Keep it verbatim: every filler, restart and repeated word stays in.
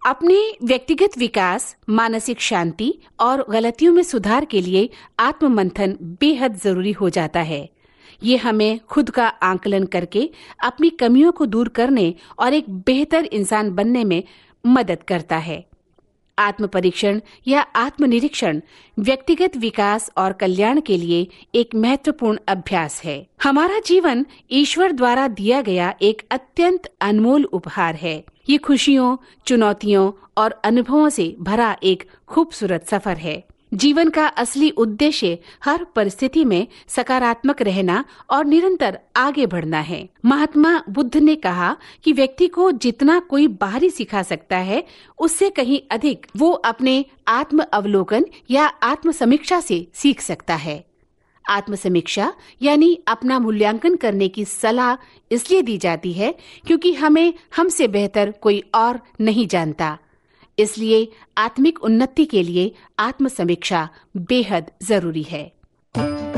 अपने व्यक्तिगत विकास, मानसिक शांति और गलतियों में सुधार के लिए आत्म मंथन बेहद जरूरी हो जाता है। ये हमें खुद का आंकलन करके अपनी कमियों को दूर करने और एक बेहतर इंसान बनने में मदद करता है। आत्म परीक्षण या आत्मनिरीक्षण व्यक्तिगत विकास और कल्याण के लिए एक महत्वपूर्ण अभ्यास है। हमारा जीवन ईश्वर द्वारा दिया गया एक अत्यंत अनमोल उपहार है। ये खुशियों, चुनौतियों और अनुभवों से भरा एक खूबसूरत सफर है। जीवन का असली उद्देश्य हर परिस्थिति में सकारात्मक रहना और निरंतर आगे बढ़ना है। महात्मा बुद्ध ने कहा कि व्यक्ति को जितना कोई बाहरी सिखा सकता है, उससे कहीं अधिक वो अपने आत्म अवलोकन या आत्म समीक्षा से सीख सकता है। आत्म समीक्षा यानी अपना मूल्यांकन करने की सलाह इसलिए दी जाती है क्योंकि हमें हमसे बेहतर कोई और नहीं जानता। इसलिए आत्मिक उन्नति के लिए आत्म समीक्षा बेहद जरूरी है।